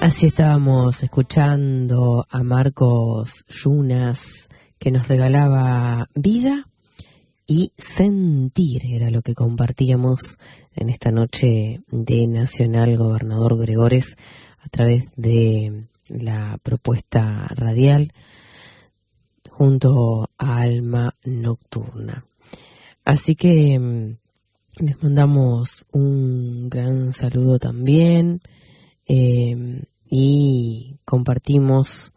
Así estábamos escuchando a Marcos Yunas, que nos regalaba vida y sentir, era lo que compartíamos en esta noche de Nacional Gobernador Gregores a través de la propuesta radial junto a Alma Nocturna. Así que les mandamos un gran saludo también y compartimos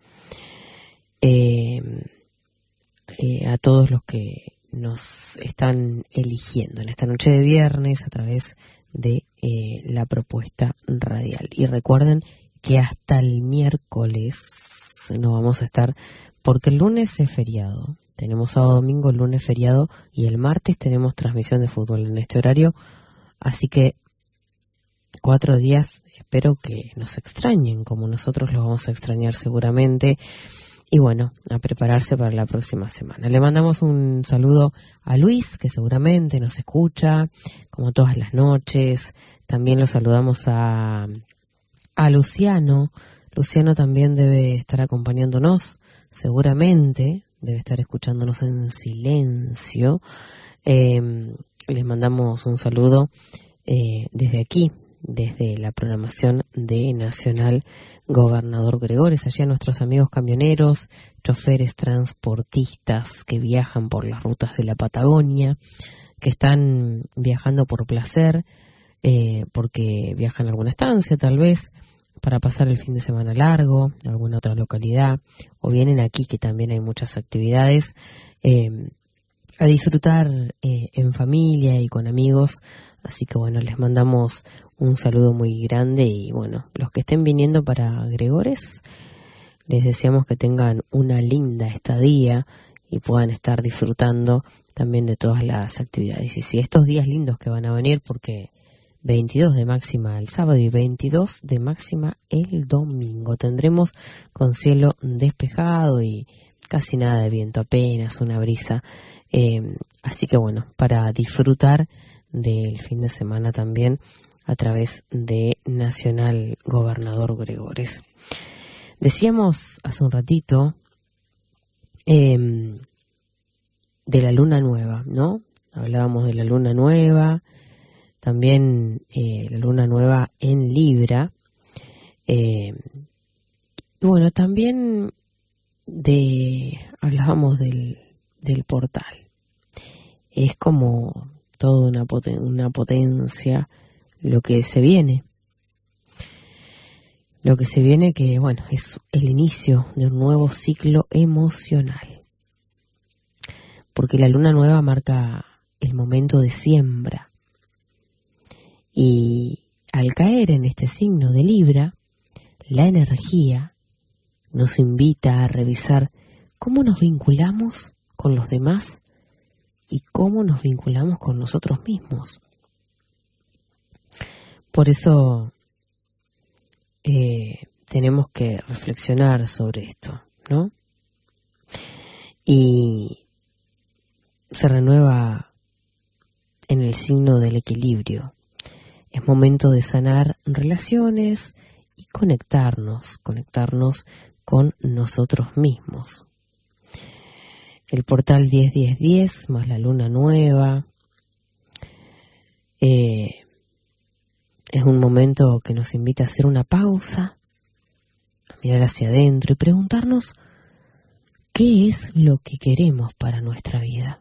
a todos los que nos están eligiendo en esta noche de viernes a través de la propuesta radial. Y recuerden que hasta el miércoles no vamos a estar, porque el lunes es feriado. Tenemos sábado, domingo, el lunes feriado y el martes tenemos transmisión de fútbol en este horario. Así que 4 días, espero que nos extrañen como nosotros los vamos a extrañar seguramente. Y bueno, a prepararse para la próxima semana. Le mandamos un saludo a Luis, que seguramente nos escucha, como todas las noches. También lo saludamos a Luciano. Luciano también debe estar acompañándonos, seguramente. Debe estar escuchándonos en silencio. Les mandamos un saludo desde aquí, desde la programación de Nacional Gobernador Gregores, allá nuestros amigos camioneros, choferes, transportistas que viajan por las rutas de la Patagonia, que están viajando por placer, porque viajan a alguna estancia tal vez, para pasar el fin de semana largo, en alguna otra localidad, o vienen aquí que también hay muchas actividades, a disfrutar en familia y con amigos. Así que bueno, les mandamos un saludo muy grande y bueno, los que estén viniendo para Gregores, les deseamos que tengan una linda estadía y puedan estar disfrutando también de todas las actividades. Y si estos días lindos que van a venir, porque 22 de máxima el sábado y 22 de máxima el domingo, tendremos con cielo despejado y casi nada de viento, apenas una brisa. Así que bueno, para disfrutar del fin de semana también a través de Nacional Gobernador Gregores. Decíamos hace un ratito de la luna nueva, ¿no? Hablábamos de la luna nueva, también la luna nueva en Libra, y bueno, también hablábamos del portal. Es como toda una potencia lo que se viene. Lo que se viene que, bueno, es el inicio de un nuevo ciclo emocional. Porque la luna nueva marca el momento de siembra. Y al caer en este signo de Libra, la energía nos invita a revisar cómo nos vinculamos con los demás y cómo nos vinculamos con nosotros mismos. Por eso tenemos que reflexionar sobre esto, ¿no? Y se renueva en el signo del equilibrio. Es momento de sanar relaciones y conectarnos con nosotros mismos. El portal 10-10-10 más la luna nueva es un momento que nos invita a hacer una pausa, a mirar hacia adentro y preguntarnos qué es lo que queremos para nuestra vida.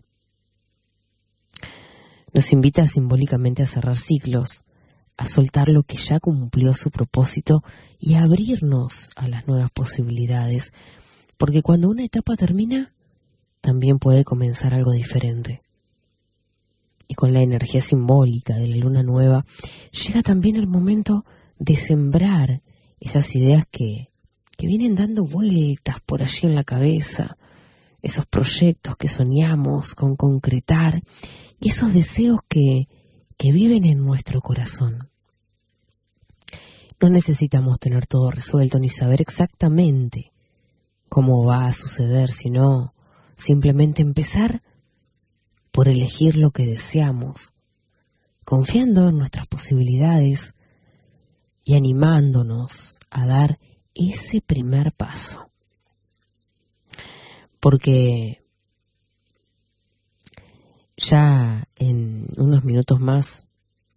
Nos invita simbólicamente a cerrar ciclos, a soltar lo que ya cumplió su propósito y a abrirnos a las nuevas posibilidades, porque cuando una etapa termina, también puede comenzar algo diferente. Y con la energía simbólica de la luna nueva, llega también el momento de sembrar esas ideas que vienen dando vueltas por allí en la cabeza, esos proyectos que soñamos con concretar y esos deseos que viven en nuestro corazón. No necesitamos tener todo resuelto ni saber exactamente cómo va a suceder, sino simplemente empezar por elegir lo que deseamos, confiando en nuestras posibilidades y animándonos a dar ese primer paso. Porque ya en unos minutos más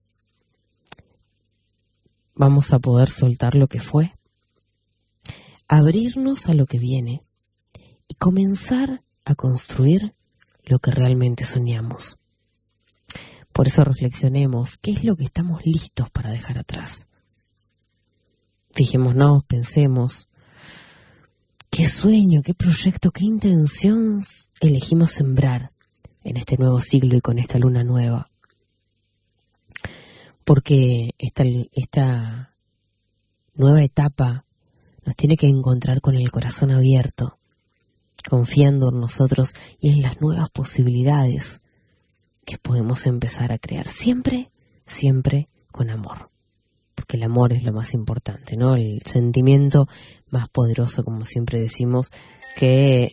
vamos a poder soltar lo que fue, abrirnos a lo que viene y comenzar a construir lo que realmente soñamos. Por eso reflexionemos, ¿qué es lo que estamos listos para dejar atrás? Fijémonos, pensemos, ¿qué sueño, qué proyecto, qué intención elegimos sembrar en este nuevo siglo y con esta luna nueva? Porque esta nueva etapa nos tiene que encontrar con el corazón abierto, confiando en nosotros y en las nuevas posibilidades que podemos empezar a crear. Siempre, siempre con amor. Porque el amor es lo más importante, ¿no? El sentimiento más poderoso, como siempre decimos, que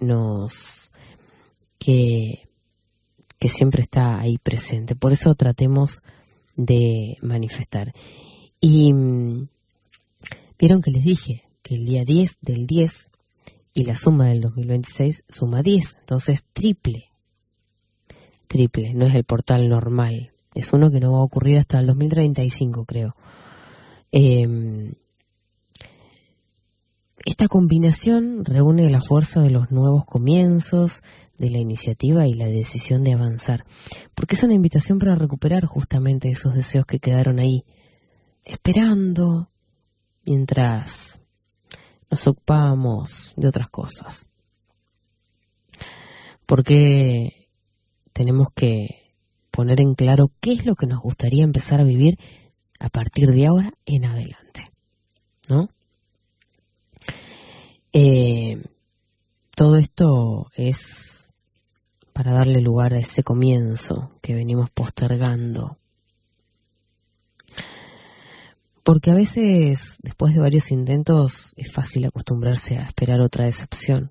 siempre está ahí presente. Por eso tratemos de manifestar. Y vieron que les dije que el día 10 del 10 y la suma del 2026 suma 10, entonces triple, no es el portal normal, es uno que no va a ocurrir hasta el 2035, creo. Esta combinación reúne la fuerza de los nuevos comienzos, de la iniciativa y la decisión de avanzar, porque es una invitación para recuperar justamente esos deseos que quedaron ahí, esperando mientras nos ocupamos de otras cosas. Porque tenemos que poner en claro qué es lo que nos gustaría empezar a vivir a partir de ahora en adelante, ¿no? Todo esto es para darle lugar a ese comienzo que venimos postergando. Porque a veces, después de varios intentos, es fácil acostumbrarse a esperar otra decepción.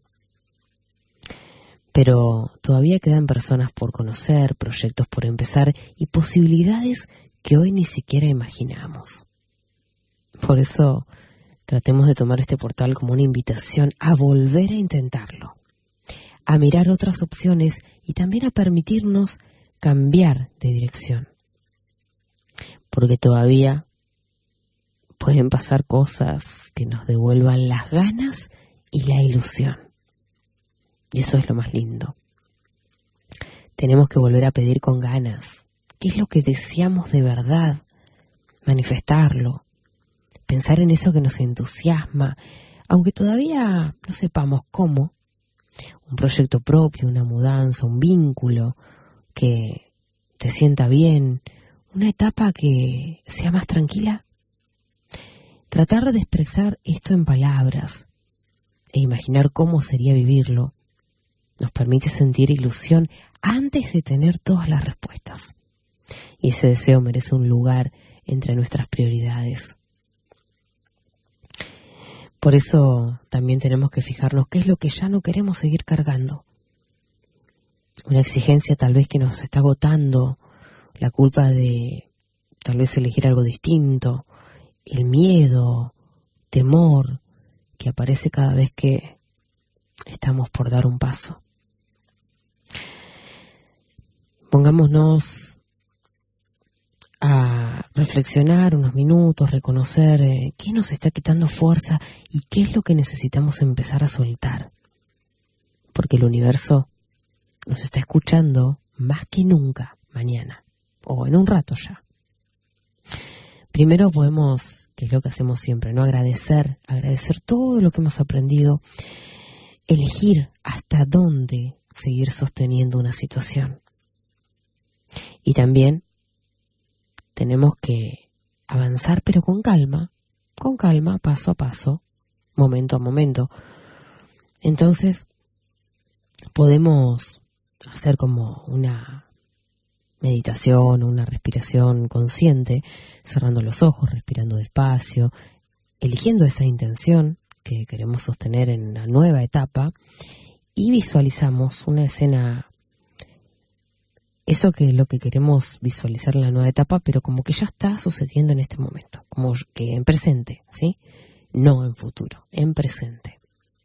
Pero todavía quedan personas por conocer, proyectos por empezar y posibilidades que hoy ni siquiera imaginamos. Por eso, tratemos de tomar este portal como una invitación a volver a intentarlo, a mirar otras opciones y también a permitirnos cambiar de dirección. Porque todavía pueden pasar cosas que nos devuelvan las ganas y la ilusión. Y eso es lo más lindo. Tenemos que volver a pedir con ganas. ¿Qué es lo que deseamos de verdad? Manifestarlo. Pensar en eso que nos entusiasma, aunque todavía no sepamos cómo. Un proyecto propio, una mudanza, un vínculo que te sienta bien, una etapa que sea más tranquila. Tratar de expresar esto en palabras e imaginar cómo sería vivirlo nos permite sentir ilusión antes de tener todas las respuestas. Y ese deseo merece un lugar entre nuestras prioridades. Por eso también tenemos que fijarnos qué es lo que ya no queremos seguir cargando. Una exigencia tal vez que nos está agotando, la culpa de tal vez elegir algo distinto, el miedo, temor que aparece cada vez que estamos por dar un paso. Pongámonos a reflexionar unos minutos, reconocer qué nos está quitando fuerza y qué es lo que necesitamos empezar a soltar. Porque el universo nos está escuchando más que nunca mañana o en un rato ya. Primero podemos, que es lo que hacemos siempre, ¿no? Agradecer todo lo que hemos aprendido, elegir hasta dónde seguir sosteniendo una situación. Y también tenemos que avanzar, pero con calma, paso a paso, momento a momento. Entonces, podemos hacer como una meditación, una respiración consciente, cerrando los ojos, respirando despacio, eligiendo esa intención que queremos sostener en la nueva etapa y visualizamos una escena, eso que es lo que queremos visualizar en la nueva etapa, pero como que ya está sucediendo en este momento, como que en presente, ¿sí? no en futuro, en presente.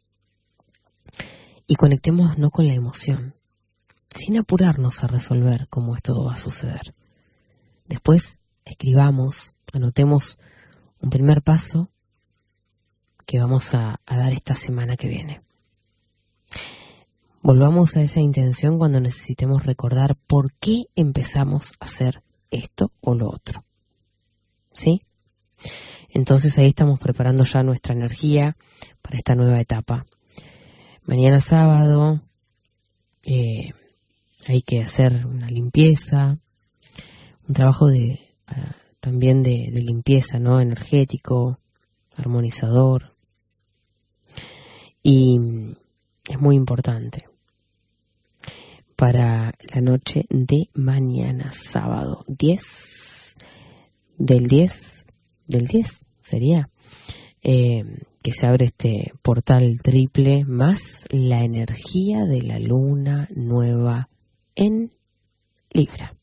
Y conectémonos con la emoción, sin apurarnos a resolver cómo esto va a suceder. Después escribamos, anotemos un primer paso que vamos a dar esta semana que viene. Volvamos a esa intención cuando necesitemos recordar por qué empezamos a hacer esto o lo otro. ¿Sí? Entonces ahí estamos preparando ya nuestra energía para esta nueva etapa. Mañana sábado hay que hacer una limpieza, un trabajo también de limpieza, ¿no? Energético, armonizador. Y es muy importante para la noche de mañana, sábado 10 del 10 sería, que se abre este portal triple más la energía de la luna nueva en Libra.